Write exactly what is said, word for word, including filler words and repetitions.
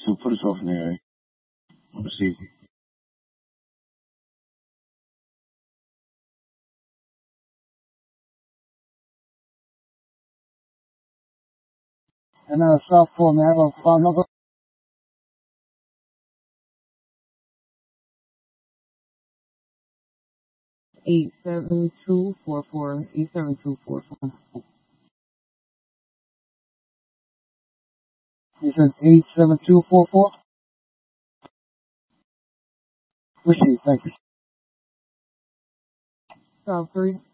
So put us off in there, eh? Let's see. And uh, South Four, may I have a phone number? Eight seven two four four. Eight seven two four four. You said eight seven two four four? Appreciate it, thank you. South Three.